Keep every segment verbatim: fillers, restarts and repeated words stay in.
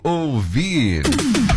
ouvir.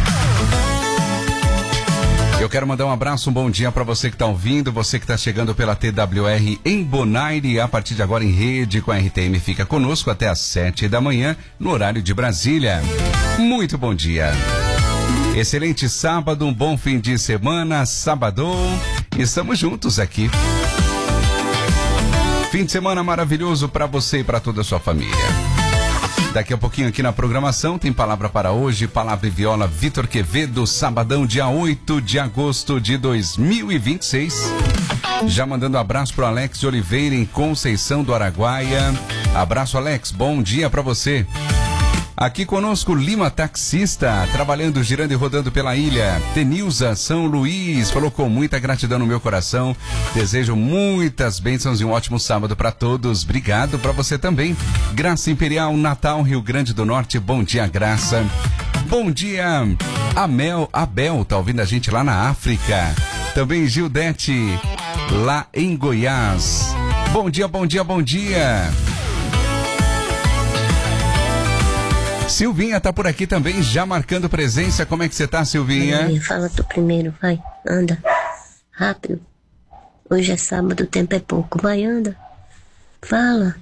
Eu quero mandar um abraço, um bom dia para você que está ouvindo, você que está chegando pela T W R em Bonaire, a partir de agora em rede com a R T M. Fica conosco até às sete da manhã, no horário de Brasília. Muito bom dia. Excelente sábado, um bom fim de semana, sabadão. Estamos juntos aqui. Fim de semana maravilhoso para você e para toda a sua família. Daqui a pouquinho aqui na programação tem palavra para hoje, palavra e viola Vitor Quevedo, sabadão, dia oito de agosto de dois mil e vinte e seis. Já mandando um abraço pro Alex de Oliveira em Conceição do Araguaia. Abraço, Alex, bom dia para você. Aqui conosco Lima Taxista, trabalhando, girando e rodando pela ilha. Tenilza São Luís, falou com muita gratidão no meu coração. Desejo muitas bênçãos e um ótimo sábado para todos. Obrigado para você também. Graça Imperial, Natal, Rio Grande do Norte. Bom dia, Graça. Bom dia, Amel, Abel, tá ouvindo a gente lá na África. Também Gildete, lá em Goiás. Bom dia, bom dia, bom dia. Silvinha tá por aqui também, já marcando presença. Como é que você tá, Silvinha? Ai, fala tu primeiro, vai, anda, rápido. Hoje é sábado, o tempo é pouco, vai, anda, fala.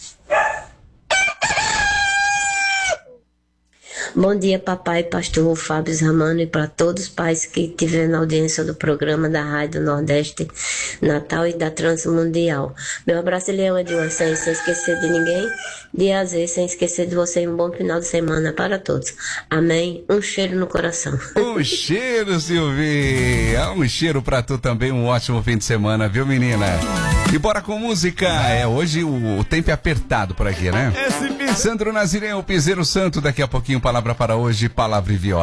Bom dia, papai, pastor Fábio Ramano, e para todos os pais que estiverem na audiência do programa da Rádio Nordeste Natal e da Transmundial. Meu abraço, Leão Edilson, sem, sem esquecer de ninguém, de A a Z, sem esquecer de você. Um bom final de semana para todos. Amém. Um cheiro no coração. Um cheiro, Silvinha. Um cheiro para tu também. Um ótimo fim de semana, viu, menina? E bora com música. É, hoje o, o tempo é apertado por aqui, né? Sandro Nazireu, Piseiro Santo. Daqui a pouquinho, palavra para hoje, palavra e viola.